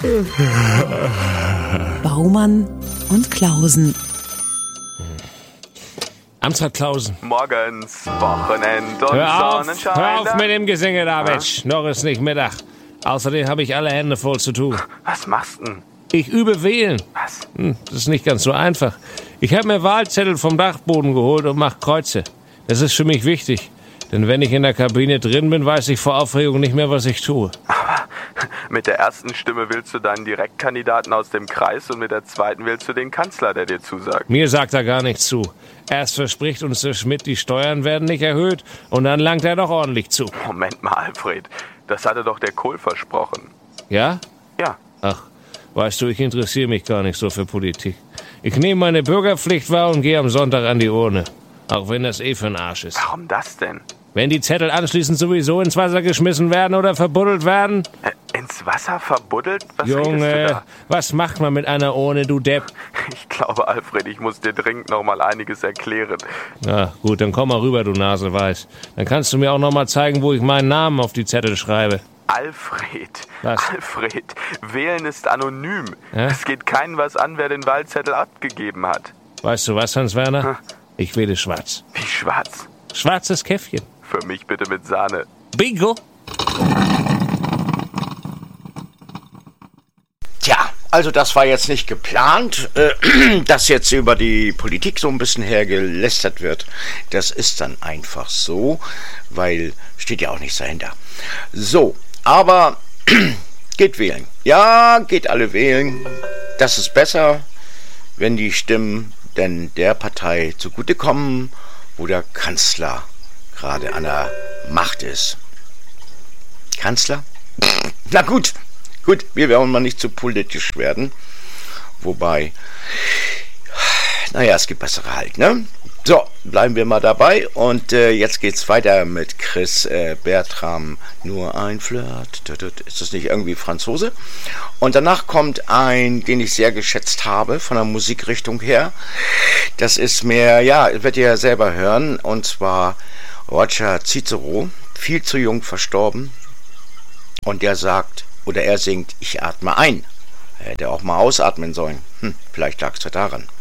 Baumann und Klausen. Amtsrat Klausen. Morgens, Wochenend und Sonnenschein. Hör auf mit dem Gesinge da, Mensch. Noch ist nicht Mittag. Außerdem habe ich alle Hände voll zu tun. Was machst du denn? Ich übe wählen. Was? Das ist nicht ganz so einfach. Ich habe mir Wahlzettel vom Dachboden geholt und mache Kreuze. Das ist für mich wichtig. Denn wenn ich in der Kabine drin bin, weiß ich vor Aufregung nicht mehr, was ich tue. Aber mit der ersten Stimme wählst du deinen Direktkandidaten aus dem Kreis und mit der zweiten wählst du den Kanzler, der dir zusagt. Mir sagt er gar nichts zu. Erst verspricht uns der Schmidt, die Steuern werden nicht erhöht und dann langt er doch ordentlich zu. Moment mal, Alfred. Das hatte doch der Kohl versprochen. Ja? Ja. Ach, weißt du, ich interessiere mich gar nicht so für Politik. Ich nehme meine Bürgerpflicht wahr und gehe am Sonntag an die Urne. Auch wenn das für den Arsch ist. Warum das denn? Wenn die Zettel anschließend sowieso ins Wasser geschmissen werden oder verbuddelt werden? Ins Wasser verbuddelt? Was redest du Junge, da? was macht man mit einer Urne, du Depp? Ich glaube, Alfred, ich muss dir dringend noch mal einiges erklären. Ja, gut, dann komm mal rüber, du Naselweiß. Dann kannst du mir auch noch mal zeigen, wo ich meinen Namen auf die Zettel schreibe. Alfred, Was? Alfred, wählen ist anonym. Ja? Es geht keinen was an, wer den Wahlzettel abgegeben hat. Weißt du was, Hans-Werner? Ich wähle schwarz. Wie schwarz. Schwarzes Käffchen. Für mich bitte mit Sahne. Bingo! Tja, also das war jetzt nicht geplant, dass jetzt über die Politik so ein bisschen hergelästert wird. Das ist dann einfach so, weil steht ja auch nichts dahinter. So, aber geht wählen. Ja, geht alle wählen. Das ist besser, wenn die Stimmen denn der Partei zugutekommen, wo der Kanzler gerade an der Macht ist. Kanzler? Na gut, wir werden mal nicht zu politisch werden. Wobei, naja, es gibt bessere halt, ne? So, bleiben wir mal dabei und jetzt geht's weiter mit Chris Bertram, nur ein Flirt. Ist das nicht irgendwie Franzose? Und danach kommt ein, den ich sehr geschätzt habe, von der Musikrichtung her. Das ist mehr, ja, werdet ihr ja selber hören, und zwar Roger Cicero, viel zu jung verstorben. Und der sagt, oder er singt, ich atme ein. Er hätte auch mal ausatmen sollen. Vielleicht lag es ja daran.